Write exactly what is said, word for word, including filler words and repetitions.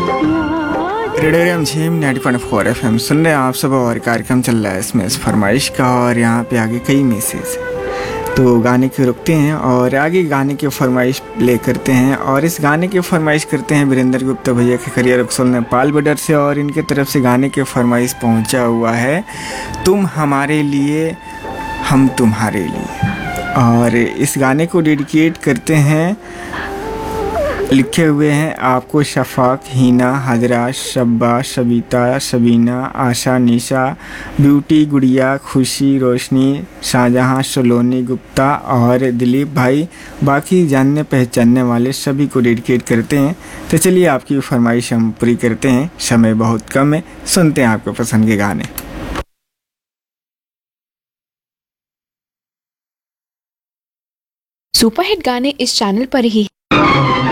Radio Jhim ninety point four F M सुन रहे हैं आप सब, और कार्यक्रम चल रहा है इसमें इस फरमाइश का। और यहाँ पे आगे कई मैसेज तो गाने के रुकते हैं और आगे गाने की फरमाइश प्ले करते हैं। और इस गाने की फरमाइश करते हैं वीरेंद्र गुप्ता भैया के करियर रक्सोल नेपाल बॉर्डर से, और इनके तरफ से गाने की फरमाइश पहुँचा हुआ है तुम हमारे लिए हम तुम्हारे लिए। और इस गाने को डेडिकेट करते हैं, लिखे हुए हैं आपको शफाक, हिना, हजरा, शब्बा, शबीता, शबीना, आशा, निशा, ब्यूटी, गुड़िया, खुशी, रोशनी, शाहजहां, सलोनी, गुप्ता और दिलीप भाई, बाकी जानने पहचानने वाले सभी को डेडिकेट करते हैं। तो चलिए आपकी फरमाइश हम पूरी करते हैं, समय बहुत कम है, सुनते हैं आपको पसंद के गाने। सुपरहिट गाने इस चैनल पर ही